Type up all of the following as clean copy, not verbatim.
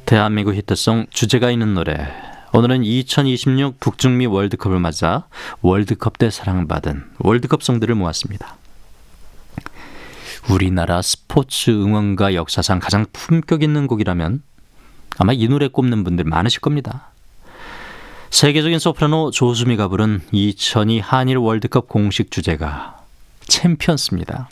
대한민국 히트송 주제가 있는 노래. 오늘은 2026 북중미 월드컵을 맞아 월드컵 때 사랑받은 월드컵송들을 모았습니다. 우리나라 스포츠 응원가 역사상 가장 품격 있는 곡이라면 아마 이 노래 꼽는 분들 많으실 겁니다. 세계적인 소프라노 조수미가 부른 2002 한일 월드컵 공식 주제가 챔피언스입니다.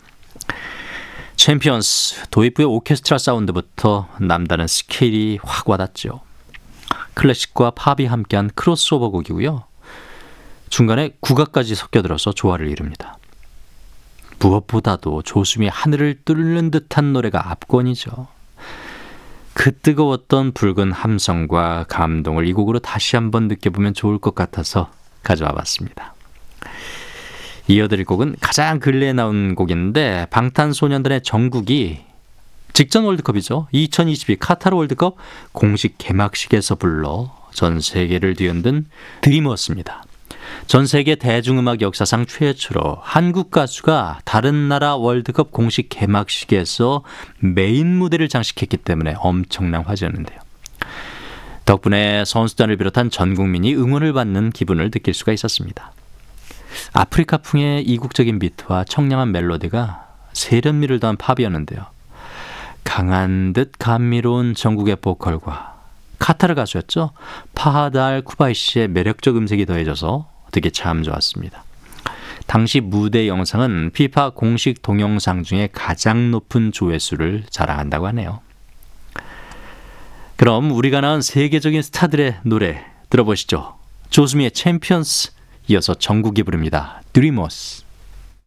챔피언스, 도입부의 오케스트라 사운드부터 남다른 스케일이 확 와닿죠. 클래식과 팝이 함께한 크로스오버 곡이고요. 중간에 국악까지 섞여들어서 조화를 이룹니다. 무엇보다도 조수미의 하늘을 뚫는 듯한 노래가 압권이죠. 그 뜨거웠던 붉은 함성과 감동을 이 곡으로 다시 한번 느껴보면 좋을 것 같아서 가져와 봤습니다. 이어드릴 곡은 가장 근래에 나온 곡인데 방탄소년단의 정국이 직전 월드컵이죠. 2022 카타르 월드컵 공식 개막식에서 불러 전 세계를 뒤흔든 드리머스입니다. 전 세계 대중음악 역사상 최초로 한국 가수가 다른 나라 월드컵 공식 개막식에서 메인 무대를 장식했기 때문에 엄청난 화제였는데요. 덕분에 선수단을 비롯한 전 국민이 응원을 받는 기분을 느낄 수가 있었습니다. 아프리카풍의 이국적인 비트와 청량한 멜로디가 세련미를 더한 팝이었는데요. 강한 듯 감미로운 정국의 보컬과 카타르 가수였죠. 파하달 쿠바이시의 매력적 음색이 더해져서 되게 참 좋았습니다. 당시 무대 영상은 피파 공식 동영상 중에 가장 높은 조회수를 자랑한다고 하네요. 그럼 우리가 낳은 세계적인 스타들의 노래 들어보시죠. 조수미의 챔피언스, 이어서 정국이 부릅니다. 드리머스.